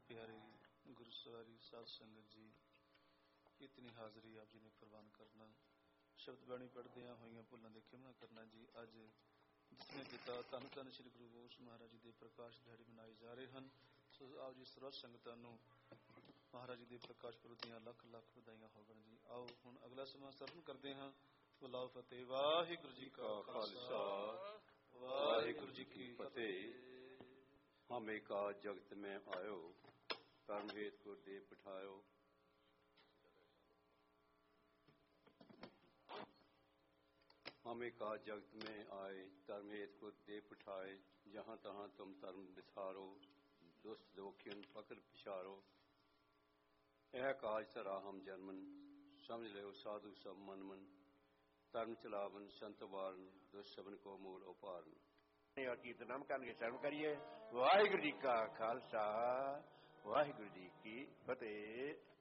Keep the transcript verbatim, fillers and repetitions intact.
प्यारे गुरु सवारी साध संगत जी, इतनी हाजरी आप जी ने प्रवान करना, शब्द बाणी पढ़दिया होइयां भुलां दे खिमा करना जी। अज जिसने पिता धन धन श्री गुरु गोबिंद महाराज जी के प्रकाश दिहाड़े मनाए जा रहे हैं, सो आप जी सर्व संगतां नूं महाराज जी के प्रकाश पुरब दीआं लख लख वधाइयां होवन जी। आओ हुण अगला समा सरन करदे हां। बुलाओ फतेह। वाहिगुरू जी का खालसा वाहिगुरू जी की फतेह। हम एका जगत में आयो, कर्म हेत को दे पठायो। हम एका जगत में आए, धर्म हेत को दे पठाए। जहाँ तहाँ तुम धर्म बिसारो, दुष्ट दोखियन पकड़ पिछारो। यह काज सरा हम जन्मन, समझ लो साधु सब मन मन। धर्म चलावन संत वारन, दुष्ट सबन को मूल उपारन। और कीर्तनम करके शरण करिए। वाहिगुरू जी का खालसा वाहिगुरू जी की फतेह।